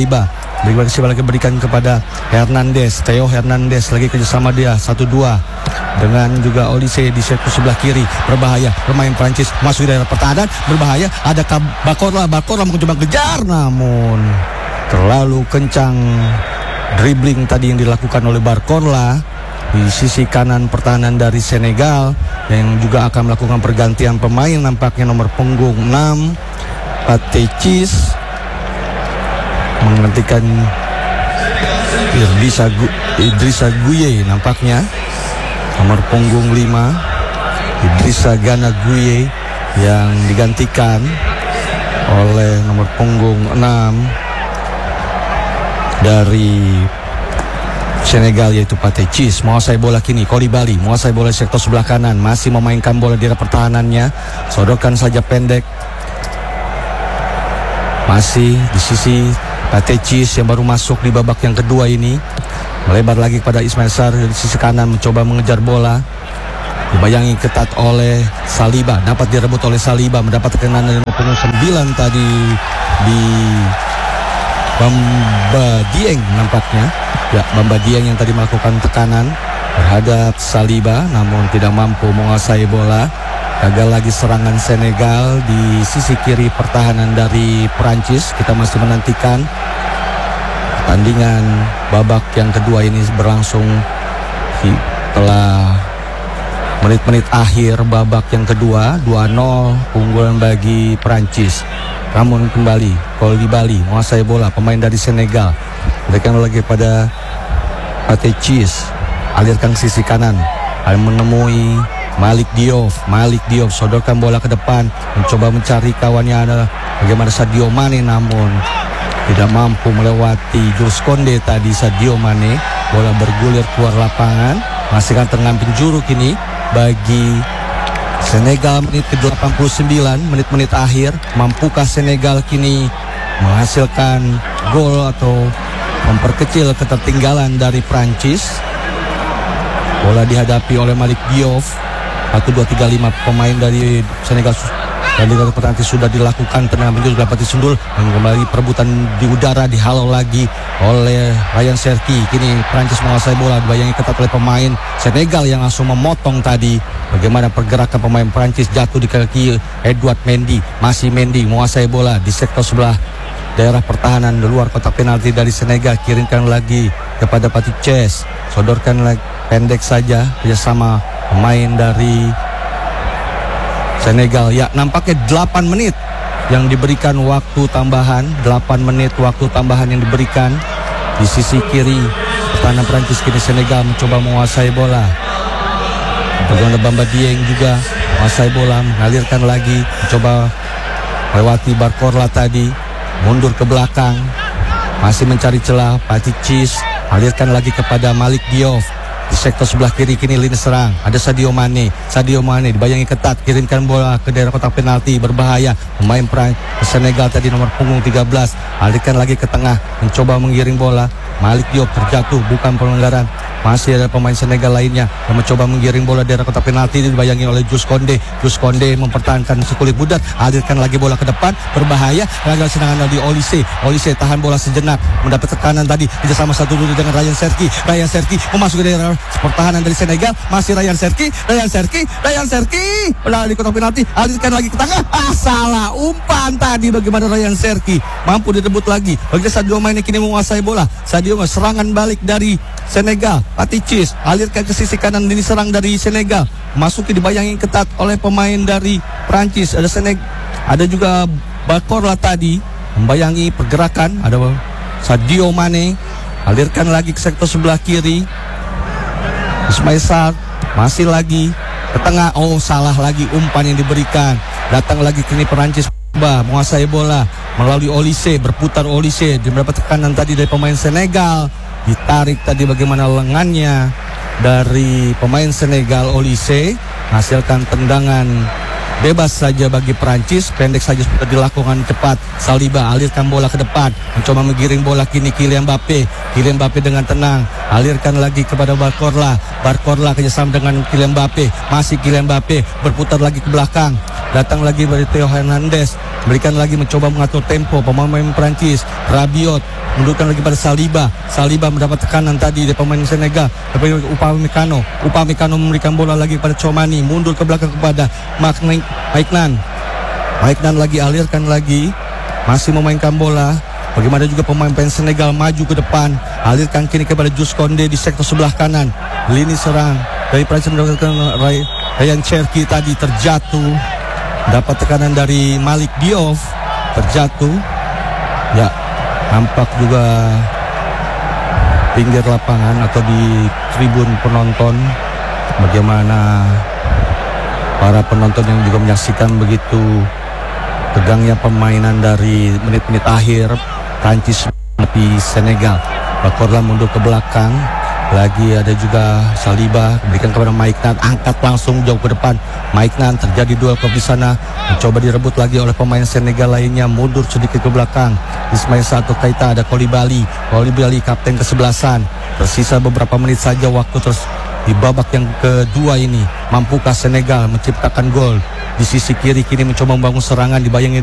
Berikan kepada Hernandez, Theo Hernandez, lagi kerjasama dia 1-2 dengan juga Olise di sektor sebelah kiri. Berbahaya pemain Prancis masuk di daerah pertahanan, berbahaya, ada Barcola mencoba kejar, namun terlalu kencang dribbling tadi yang dilakukan oleh Barcola di sisi kanan pertahanan dari Senegal, yang juga akan melakukan pergantian pemain. Nampaknya nomor punggung 6 Pathé Ciss menggantikan Idrissa Gueye, nampaknya nomor punggung 5 Idrissa Gana Gueye yang digantikan oleh nomor punggung 6 dari Senegal, yaitu Pathé Ciss. Menguasai bola kini Koulibaly, menguasai bola sektor sebelah kanan, masih memainkan bola di pertahanannya, sodorkan saja pendek, masih di sisi Pathé Ciss yang baru masuk di babak yang kedua ini. Melebar lagi kepada Ismail Sarr di sisi kanan, mencoba mengejar bola, dibayangi ketat oleh Saliba, dapat direbut oleh Saliba, mendapat tekanan dari nomor 9 tadi di Bamba Dieng nampaknya. Ya, Bamba Dieng yang tadi melakukan tekanan terhadap Saliba, namun tidak mampu menguasai bola. Gagal lagi serangan Senegal di sisi kiri pertahanan dari Prancis. Kita masih menantikan pertandingan babak yang kedua ini berlangsung setelah menit-menit akhir babak yang kedua. 2-0 keunggulan bagi Prancis. Namun kembali Koulibaly menguasai bola, pemain dari Senegal. Berikan lagi pada Pathé-Ciss, alirkan ke sisi kanan, menemui Malik Diop. Sodorkan bola ke depan, mencoba mencari kawannya adalah bagaimana Sadio Mane, namun tidak mampu melewati Jules Koundé tadi. Sadio Mane, bola bergulir keluar lapangan, menghasilkan tendangan penjuru kini bagi Senegal. Menit ke-89, menit-menit akhir. Mampukah Senegal kini menghasilkan gol atau memperkecil ketertinggalan dari Prancis? Bola dihadapi oleh Malik Diop. 1, 2, 3, 5 pemain dari Senegal dan dari Prancis sudah dilakukan tendangan penjuru dapat disundul dan kembali perebutan di udara, dihalau lagi oleh Ryan Cherki. Kini Prancis menguasai bola, dibayangi ketat oleh pemain Senegal yang langsung memotong tadi. Bagaimana pergerakan pemain Prancis, jatuh di kaki Edouard Mendy. Masih Mendy menguasai bola di sektor sebelah daerah pertahanan di luar kotak penalti dari Senegal. Kirimkan lagi kepada Pathé-Ciss, sodorkan lagi pendek saja bersama pemain dari Senegal. Ya, nampaknya 8 menit yang diberikan waktu tambahan. 8 menit waktu tambahan yang diberikan di sisi kiri pertahanan Prancis. Kini Senegal mencoba menguasai bola. Bagaimana Bamba Dieng juga menguasai bola, mengalirkan lagi, mencoba lewati Barcola tadi, mundur ke belakang, masih mencari celah. Pathé-Ciss alirkan lagi kepada Malik Diop. Di sektor sebelah kiri kini lini serang ada Sadio Mane dibayangi ketat, kirimkan bola ke daerah kotak penalti, berbahaya pemain Senegal tadi nomor punggung 13, alirkan lagi ke tengah, mencoba menggiring bola. Malik Diop terjatuh, bukan pelanggaran. Masih ada pemain Senegal lainnya yang mencoba menggiring bola daerah kotak penalti, dibayangi oleh Jules Koundé mempertahankan sekulit budat, alirkan lagi bola ke depan, berbahaya, gagal serangan dari Olise tahan bola sejenak, mendapat tekanan tadi, kerjasama 1-2 dengan Ryan Cherki memasuki daerah pertahanan dari Senegal. Masih Ryan Cherki bola di kotak penalti, alirkan lagi ke tengah, salah umpan tadi. Bagaimana Ryan Cherki mampu direbut lagi. Bagaimana Sadio Mane kini menguasai bola. Sadio serangan balik dari Senegal. Pathé-Ciss alirkan ke sisi kanan lini serang dari Senegal, masuki dibayangi ketat oleh pemain dari Prancis. Ada juga Barcola tadi membayangi pergerakan. Ada Sadio Mane, alirkan lagi ke sektor sebelah kiri. Ismail Sarr masih lagi ke tengah, salah lagi umpan yang diberikan. Datang lagi kini Prancis menguasai bola melalui Olise, berputar Olise, mendapat tekanan tadi dari pemain Senegal, ditarik tadi bagaimana lengannya dari pemain Senegal. Olise hasilkan tendangan bebas saja bagi Prancis, pendek saja sudah dilakukan cepat. Saliba alirkan bola ke depan, mencoba menggiring bola kini Kylian Mbappe dengan tenang, alirkan lagi kepada Barcola kerjasama dengan Kylian Mbappe, masih Kylian Mbappe berputar lagi ke belakang, datang lagi dari Theo Hernandez, berikan lagi mencoba mengatur tempo pemain Prancis. Rabiot mundurkan lagi pada Saliba mendapat tekanan tadi dari pemain Senegal. Upamecano memberikan bola lagi pada Tchouameni, mundur ke belakang kepada Maignan lagi, alirkan lagi, masih memainkan bola. Bagaimana juga pemain Senegal maju ke depan, alirkan kini kepada Jules Koundé di sektor sebelah kanan. Lini serang dari Prancis mendapatkan Ryan Cherki tadi terjatuh, dapat tekanan dari Malik Diop, terjatuh. Ya, nampak juga pinggir lapangan atau di tribun penonton bagaimana para penonton yang juga menyaksikan begitu tegangnya permainan dari menit-menit akhir Prancis menghadapi Senegal. Barcola mundur ke belakang, lagi ada juga Saliba, berikan kepada Maignan, angkat langsung jauh ke depan. Maignan, terjadi duel di sana, mencoba direbut lagi oleh pemain Senegal lainnya, mundur sedikit ke belakang. Ismail Sarr Keita, ada Koulibaly kapten kesebelasan. Tersisa beberapa menit saja waktu di babak yang kedua ini. Mampukah Senegal menciptakan gol? Di sisi kiri kini mencoba membangun serangan, dibayangi